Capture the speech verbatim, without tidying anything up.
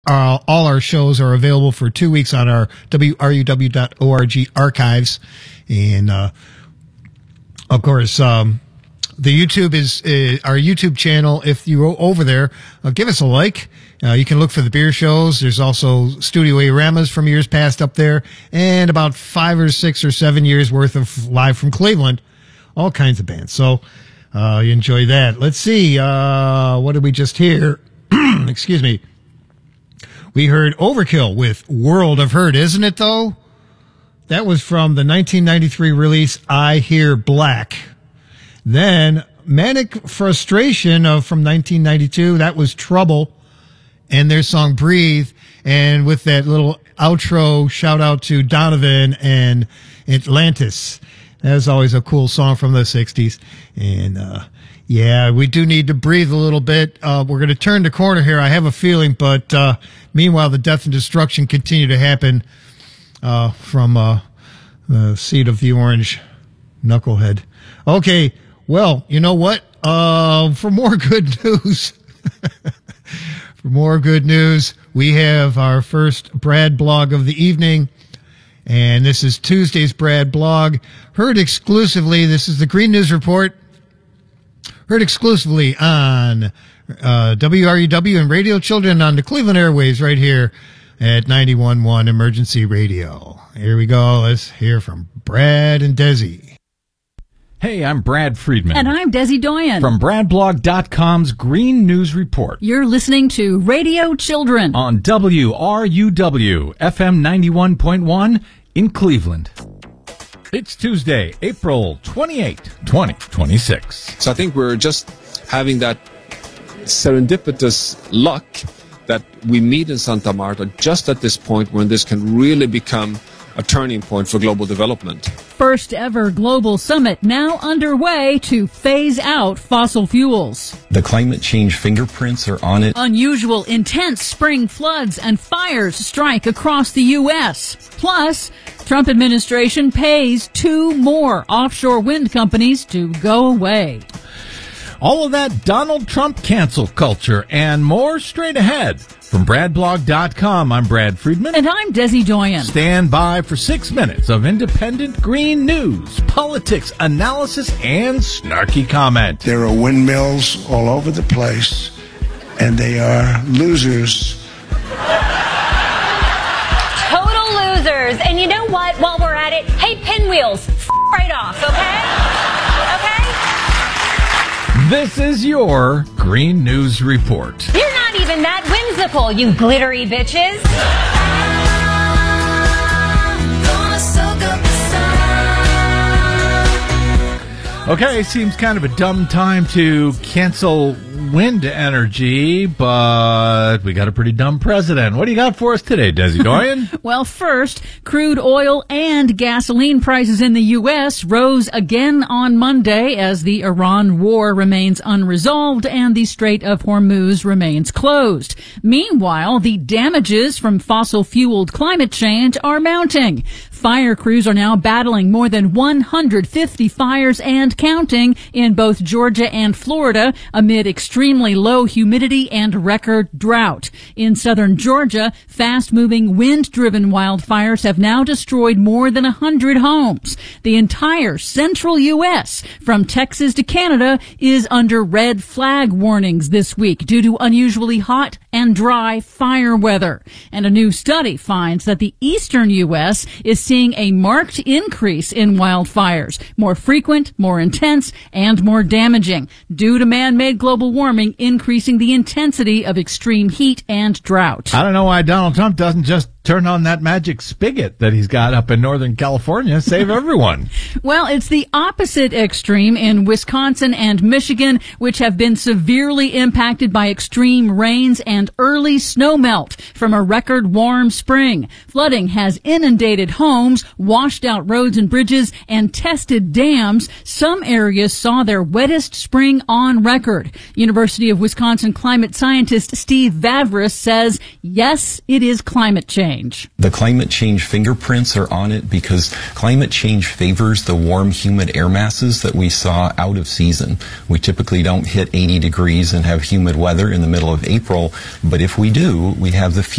Uh, all our shows are available for two weeks on our W R U W dot org archives. And, uh, of course, um, the YouTube is, uh, our YouTube channel. If you go over there, uh, give us a like. Uh, you can look for the beer shows. There's also Studio A-Ramas from years past up there, and about five or six or seven years worth of live from Cleveland. All kinds of bands. So, uh, you enjoy that. Let's see. Uh, what did we just hear? Excuse me. We heard Overkill with World of Hurt, isn't it, though? That was from the nineteen ninety-three release, I Hear Black. Then Manic Frustration of, from nineteen ninety-two, that was Trouble, and their song Breathe. And with that little outro, shout out to Donovan and Atlantis. That was always a cool song from the sixties. And, uh, yeah, we do need to breathe a little bit. Uh, we're going to turn the corner here, I have a feeling, but uh, meanwhile, the death and destruction continue to happen uh, from uh, the seat of the orange knucklehead. Okay, well, you know what? Uh, for more good news, for more good news, we have our first Brad blog of the evening. And this is Tuesday's Brad blog. Heard exclusively, this is the Green News Report. Heard exclusively on uh, W R U W and Radio Children on the Cleveland Airwaves right here at ninety-one point one Emergency Radio. Here we go. Let's hear from Brad and Desi. Hey, I'm Brad Friedman. And I'm Desi Doyen. From brad blog dot com's Green News Report. You're listening to Radio Children on W R U W, F M ninety-one point one in Cleveland. It's Tuesday, April twenty-eighth, twenty twenty-six. So I think we're just having that serendipitous luck that we meet in Santa Marta just at this point when this can really become a turning point for global development. First ever global summit now underway to phase out fossil fuels. The climate change fingerprints are on it. Unusual intense spring floods and fires strike across the U S. Plus, Trump administration pays two more offshore wind companies to go away. All of that Donald Trump cancel culture and more straight ahead. From brad blog dot com, I'm Brad Friedman. And I'm Desi Doyen. Stand by for six minutes of independent green news, politics, analysis, and snarky comment. There are windmills all over the place, and they are losers. Total losers. And you know what? While we're at it, hey, pinwheels, f*** right off, okay? Okay? This is your Green News Report. You're not even that whimsical, you glittery bitches. Okay, seems kind of a dumb time to cancel wind energy, but we got a pretty dumb president. What do you got for us today, Desi Doyen? Well, first, crude oil and gasoline prices in the U S rose again on Monday as the Iran war remains unresolved and the Strait of Hormuz remains closed. Meanwhile, the damages from fossil-fueled climate change are mounting. Fire crews are now battling more than one hundred fifty fires and counting in both Georgia and Florida amid extremely low humidity and record drought. In southern Georgia, fast-moving wind-driven wildfires have now destroyed more than one hundred homes. The entire central U S, from Texas to Canada, is under red flag warnings this week due to unusually hot and dry fire weather. And a new study finds that the eastern U S is seeing a marked increase in wildfires, more frequent, more intense, and more damaging, due to man-made global warming increasing the intensity of extreme heat and drought. I don't know why Donald Trump doesn't just turn on that magic spigot that he's got up in Northern California, save everyone. Well, it's the opposite extreme in Wisconsin and Michigan, which have been severely impacted by extreme rains and early snowmelt from a record warm spring. Flooding has inundated homes, washed out roads and bridges, and tested dams. Some areas saw their wettest spring on record. University of Wisconsin climate scientist Steve Vavris says, yes, it is climate change. The climate change fingerprints are on it because climate change favors the warm, humid air masses that we saw out of season. We typically don't hit eighty degrees and have humid weather in the middle of April, but if we do, we have the